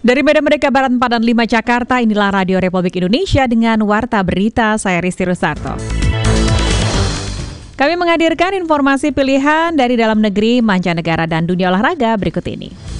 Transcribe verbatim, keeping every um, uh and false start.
Dari Medan Merdeka Barat empat dan lima Jakarta, inilah Radio Republik Indonesia dengan Warta Berita, saya Risti Rusarto. Kami menghadirkan informasi pilihan dari dalam negeri, mancanegara, dan dunia olahraga berikut ini.